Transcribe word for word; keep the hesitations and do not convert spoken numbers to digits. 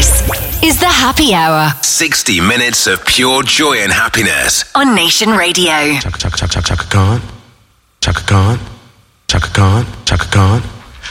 This is the Happy Hour. sixty minutes of pure joy and happiness on Nation Radio. Chaka, chaka, chaka, chaka, gone. Chaka, gone. Chaka, gone. Chaka, gone.